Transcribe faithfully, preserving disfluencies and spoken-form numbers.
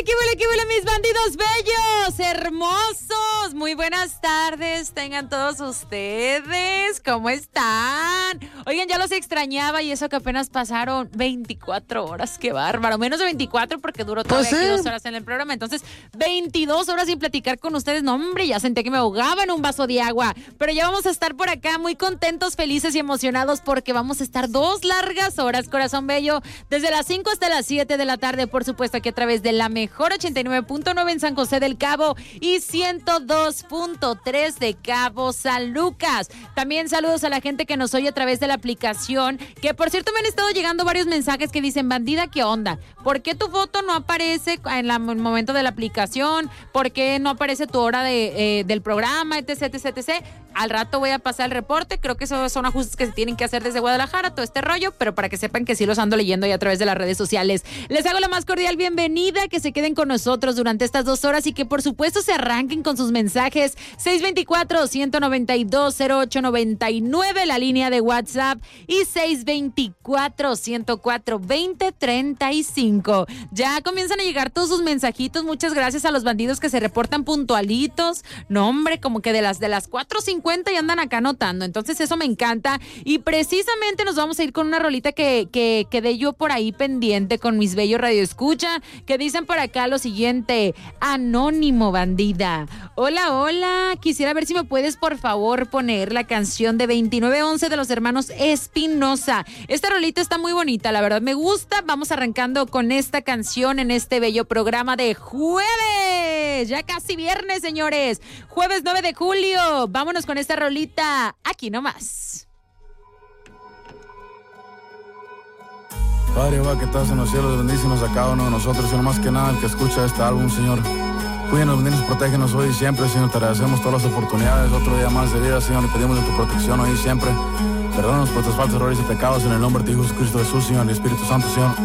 qué huele, qué huele, mis bandidos bellos, hermosos. Muy buenas tardes, tengan todos ustedes. ¿Cómo están? Oigan, ya los extrañaba y eso que apenas pasaron veinticuatro horas. Qué bárbaro. Menos de veinticuatro porque duró todavía Pues sí. aquí dos horas en el programa. Entonces, veintidós horas sin platicar con ustedes. No, hombre, ya sentí que me ahogaba en un vaso de agua. Pero ya vamos a estar por acá muy contentos, felices y emocionados porque vamos a estar dos largas horas, corazón bello, desde las cinco hasta las siete de la tarde, por supuesto, aquí a través de la mejor ochenta y nueve punto nueve en San José del Cabo y ciento dos punto tres de Cabo San Lucas. También saludos a la gente que nos oye a través de la aplicación, que por cierto me han estado llegando varios mensajes que dicen: bandida, ¿qué onda? ¿Por qué tu foto no aparece en la- el momento de la aplicación? ¿Por qué no aparece tu hora de, eh, del programa, etc, etc, etcétera? Al rato voy a pasar el reporte. Creo que esos son ajustes que se tienen que hacer desde Guadalajara, todo este rollo, pero para que sepan que sí los ando leyendo ahí a través de las redes sociales. Les hago la más cordial bienvenida, que se queden con nosotros durante estas dos horas y que por supuesto se arranquen con sus mensajes. seis veinticuatro, ciento noventa y dos, cero ocho noventa y nueve, la línea de WhatsApp, y seis veinticuatro, ciento cuatro, veinte treinta y cinco. Ya comienzan a llegar todos sus mensajitos. Muchas gracias a los bandidos que se reportan puntualitos. No, hombre, como que de las de las cuatro cincuenta y andan acá anotando. Entonces eso me encanta. Y precisamente nos vamos a ir con una rolita que, que quedé yo por ahí pendiente con mis bellos radioescucha, que dicen por acá lo siguiente: Anónimo, bandida. Hola, hola. Quisiera ver si me puedes por favor poner la canción de veintinueve once de los hermanos Espinosa. Esta rolita está muy bonita, la verdad me gusta. Vamos arrancando con esta canción en este bello programa de jueves. Ya casi viernes, señores. Jueves nueve de julio. Vámonos con esta rolita aquí nomás. Padre, va que estás en los cielos, bendícenos a cada uno de nosotros, y no más que nada el que escucha este álbum, Señor. Cuídanos, bendícenos, protégenos hoy y siempre, Señor. Te agradecemos todas las oportunidades, otro día más de vida, Señor, y pedimos de tu protección hoy y siempre. Perdónanos por tus faltas, errores y pecados, en el nombre de tu Hijo Jesucristo Jesús, Señor, y Espíritu Santo, Señor.